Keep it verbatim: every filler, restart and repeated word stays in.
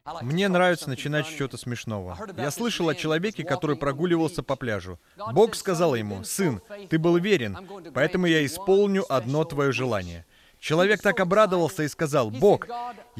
Мне нравится начинать с чего-то смешного. Я слышал о человеке, который прогуливался по пляжу. Бог сказал ему: «Сын, ты был верен, поэтому я исполню одно твое желание». Человек так обрадовался и сказал: «Бог,